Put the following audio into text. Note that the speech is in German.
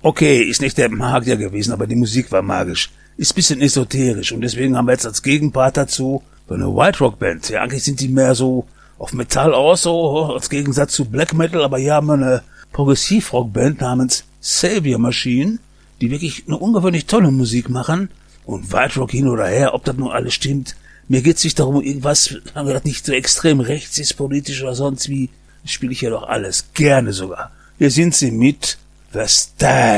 Okay, ist nicht der Magier gewesen, aber die Musik war magisch. Ist ein bisschen esoterisch und deswegen haben wir jetzt als Gegenpart dazu so eine White Rock Band. Ja, eigentlich sind die mehr so auf Metall aus, so als Gegensatz zu Black Metal, aber hier haben wir eine Progressiv-Rock-Band namens Savior Machine, die wirklich eine ungewöhnlich tolle Musik machen. Und White Rock hin oder her, ob das nun alles stimmt, mir geht's nicht darum, irgendwas, haben wir das nicht so extrem rechts ist, politisch oder sonst wie, spiele ich ja doch alles, gerne sogar. Hier sind sie mit The Stand.